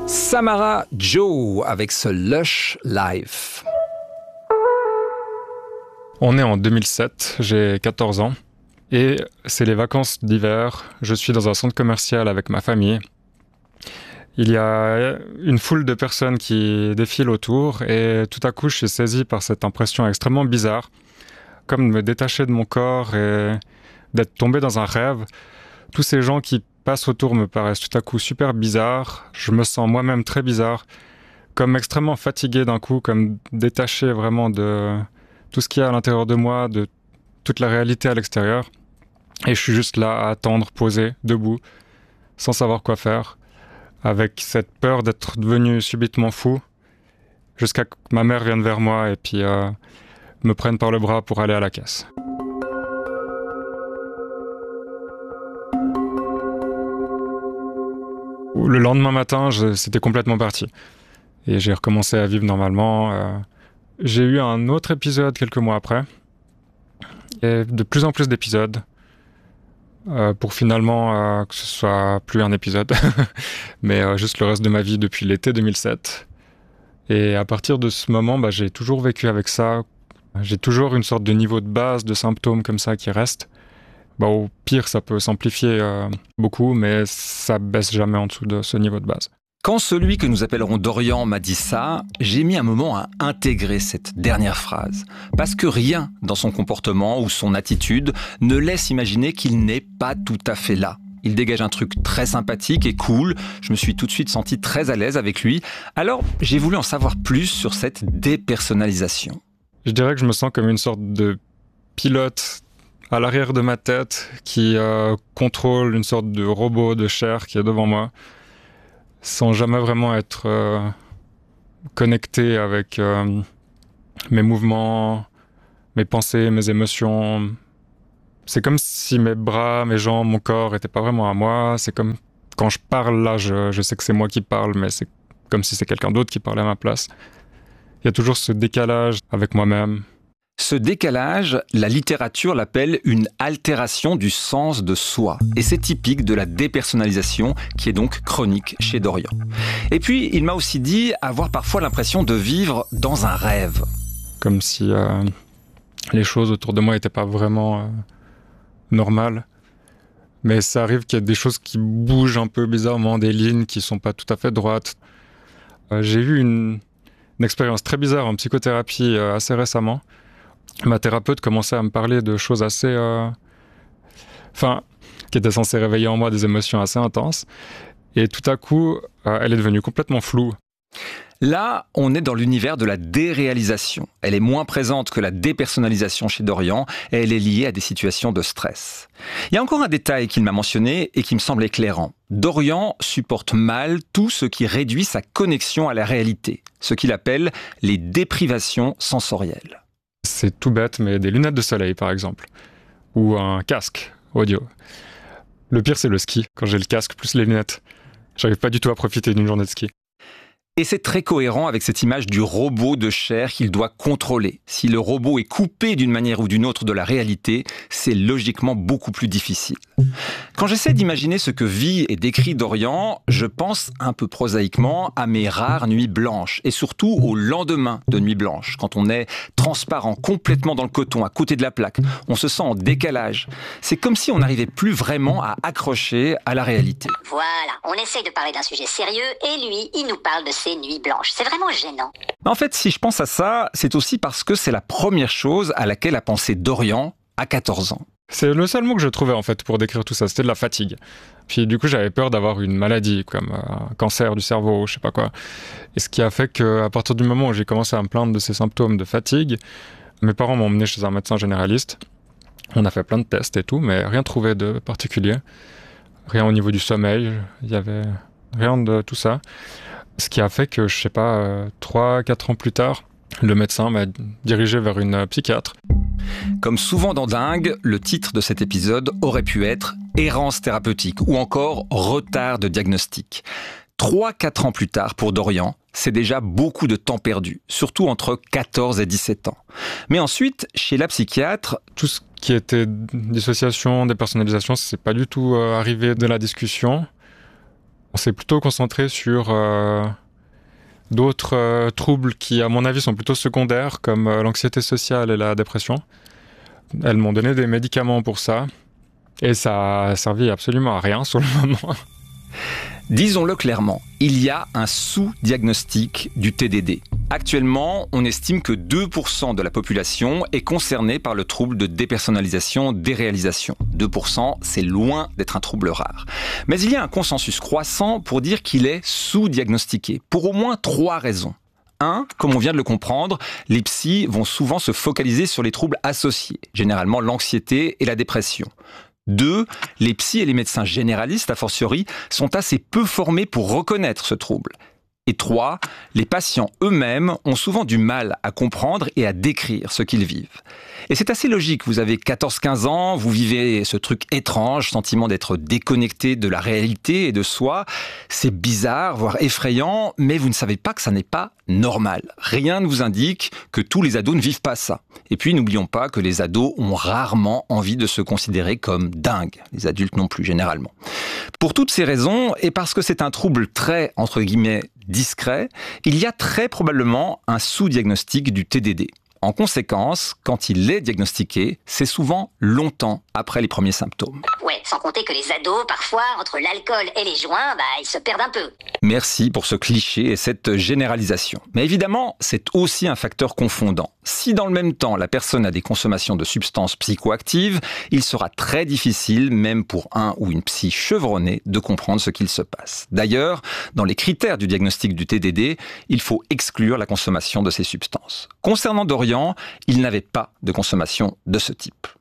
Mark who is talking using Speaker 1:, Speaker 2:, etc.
Speaker 1: Samara Joe avec ce Lush Life.
Speaker 2: On est en 2007, j'ai 14 ans et c'est les vacances d'hiver. Je suis dans un centre commercial avec ma famille. Il y a une foule de personnes qui défilent autour et tout à coup je suis saisi par cette impression extrêmement bizarre, comme de me détacher de mon corps et d'être tombé dans un rêve. Tous ces gens qui passent autour me paraissent tout à coup super bizarres. Je me sens moi-même très bizarre, comme extrêmement fatigué d'un coup, comme détaché vraiment de tout ce qu'il y a à l'intérieur de moi, de toute la réalité à l'extérieur. Et je suis juste là à attendre, posé, debout, sans savoir quoi faire, avec cette peur d'être devenu subitement fou, jusqu'à ce que ma mère vienne vers moi et puis me prenne par le bras pour aller à la caisse. Le lendemain matin, c'était complètement parti. Et j'ai recommencé à vivre normalement. J'ai eu un autre épisode quelques mois après. Et de plus en plus d'épisodes. Pour finalement que ce soit plus un épisode. Mais juste le reste de ma vie depuis l'été 2007. Et à partir de ce moment, j'ai toujours vécu avec ça. J'ai toujours une sorte de niveau de base de symptômes comme ça qui reste. Au pire, ça peut s'amplifier beaucoup, mais ça baisse jamais en dessous de ce niveau de base.
Speaker 1: Quand celui que nous appellerons Dorian m'a dit ça, j'ai mis un moment à intégrer cette dernière phrase. Parce que rien dans son comportement ou son attitude ne laisse imaginer qu'il n'est pas tout à fait là. Il dégage un truc très sympathique et cool. Je me suis tout de suite senti très à l'aise avec lui. Alors, j'ai voulu en savoir plus sur cette dépersonnalisation.
Speaker 2: Je dirais que je me sens comme une sorte de pilote à l'arrière de ma tête qui contrôle une sorte de robot de chair qui est devant moi, sans jamais vraiment être connecté avec mes mouvements, mes pensées, mes émotions. C'est comme si mes bras, mes jambes, mon corps n'étaient pas vraiment à moi. C'est comme quand je parle là, je sais que c'est moi qui parle, mais c'est comme si c'est quelqu'un d'autre qui parlait à ma place. Il y a toujours ce décalage avec moi-même.
Speaker 1: Ce décalage, la littérature l'appelle une altération du sens de soi. Et c'est typique de la dépersonnalisation qui est donc chronique chez Dorian. Et puis, il m'a aussi dit avoir parfois l'impression de vivre dans un rêve.
Speaker 2: Comme si les choses autour de moi n'étaient pas vraiment normales. Mais ça arrive qu'il y a des choses qui bougent un peu bizarrement, des lignes qui ne sont pas tout à fait droites. J'ai eu une expérience très bizarre en psychothérapie assez récemment. Ma thérapeute commençait à me parler de choses assez... qui étaient censées réveiller en moi des émotions assez intenses. Et tout à coup, elle est devenue complètement floue.
Speaker 1: Là, on est dans l'univers de la déréalisation. Elle est moins présente que la dépersonnalisation chez Dorian et elle est liée à des situations de stress. Il y a encore un détail qu'il m'a mentionné et qui me semble éclairant. Dorian supporte mal tout ce qui réduit sa connexion à la réalité, ce qu'il appelle les déprivations sensorielles.
Speaker 2: C'est tout bête, mais des lunettes de soleil, par exemple. Ou un casque audio. Le pire, c'est le ski, quand j'ai le casque plus les lunettes. J'arrive pas du tout à profiter d'une journée de ski.
Speaker 1: Et c'est très cohérent avec cette image du robot de chair qu'il doit contrôler. Si le robot est coupé d'une manière ou d'une autre de la réalité, c'est logiquement beaucoup plus difficile. Quand j'essaie d'imaginer ce que vit et décrit Dorian, je pense un peu prosaïquement à mes rares nuits blanches et surtout au lendemain de nuits blanches, quand on est transparent complètement dans le coton, à côté de la plaque. On se sent en décalage. C'est comme si on n'arrivait plus vraiment à accrocher à la réalité.
Speaker 3: Voilà, on essaye de parler d'un sujet sérieux et lui, il nous parle de ses nuits blanches. C'est vraiment gênant.
Speaker 1: En fait, si je pense à ça, c'est aussi parce que c'est la première chose à laquelle a pensé Dorian à 14 ans.
Speaker 2: C'est le seul mot que je trouvais en fait pour décrire tout ça, c'était de la fatigue. Puis du coup j'avais peur d'avoir une maladie comme un cancer du cerveau, je sais pas quoi. Et ce qui a fait qu'à partir du moment où j'ai commencé à me plaindre de ces symptômes de fatigue, mes parents m'ont emmené chez un médecin généraliste. On a fait plein de tests et tout, mais rien trouvé de particulier. Rien au niveau du sommeil, il y avait rien de tout ça. Ce qui a fait que, je sais pas, 3-4 ans plus tard, le médecin m'a dirigé vers une psychiatre.
Speaker 1: Comme souvent dans Dingue, le titre de cet épisode aurait pu être « Errance thérapeutique » ou encore « Retard de diagnostic ». 3-4 ans plus tard, pour Dorian, c'est déjà beaucoup de temps perdu, surtout entre 14 et 17 ans. Mais ensuite, chez la psychiatre...
Speaker 2: Tout ce qui était dissociation, dépersonnalisation, c'est pas du tout arrivé de la discussion. On s'est plutôt concentré sur d'autres troubles qui, à mon avis, sont plutôt secondaires, comme l'anxiété sociale et la dépression. Elles m'ont donné des médicaments pour ça, et ça a servi absolument à rien sur le moment.
Speaker 1: Disons-le clairement, il y a un sous-diagnostic du TDD. Actuellement, on estime que 2% de la population est concernée par le trouble de dépersonnalisation-déréalisation. 2%, c'est loin d'être un trouble rare. Mais il y a un consensus croissant pour dire qu'il est sous-diagnostiqué, pour au moins 3 raisons. 1, comme on vient de le comprendre, les psys vont souvent se focaliser sur les troubles associés, généralement l'anxiété et la dépression. 2, les psys et les médecins généralistes, a fortiori, sont assez peu formés pour reconnaître ce trouble. Et 3, les patients eux-mêmes ont souvent du mal à comprendre et à décrire ce qu'ils vivent. Et c'est assez logique, vous avez 14-15 ans, vous vivez ce truc étrange, sentiment d'être déconnecté de la réalité et de soi. C'est bizarre, voire effrayant, mais vous ne savez pas que ça n'est pas normal. Rien ne vous indique que tous les ados ne vivent pas ça. Et puis n'oublions pas que les ados ont rarement envie de se considérer comme dingues. Les adultes non plus, généralement. Pour toutes ces raisons, et parce que c'est un trouble très, entre guillemets, discret, il y a très probablement un sous-diagnostic du TDD. En conséquence, quand il est diagnostiqué, c'est souvent longtemps après les premiers symptômes.
Speaker 3: Ouais, sans compter que les ados, parfois, entre l'alcool et les joints, ils se perdent un peu.
Speaker 1: Merci pour ce cliché et cette généralisation. Mais évidemment, c'est aussi un facteur confondant. Si dans le même temps, la personne a des consommations de substances psychoactives, il sera très difficile, même pour un ou une psy chevronnée, de comprendre ce qu'il se passe. D'ailleurs, dans les critères du diagnostic du TDD, il faut exclure la consommation de ces substances. Concernant Dorian, il n'avait pas de consommation de ce type.